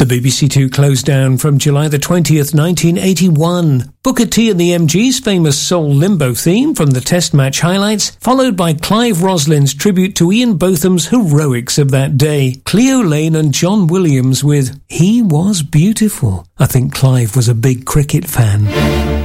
The BBC Two closed down from July the 20th, 1981. Booker T and the MG's famous Soul Limbo theme from the Test match highlights, followed by Clive Roslin's tribute to Ian Botham's heroics of that day. Cleo Lane and John Williams with He Was Beautiful. I think Clive was a big cricket fan.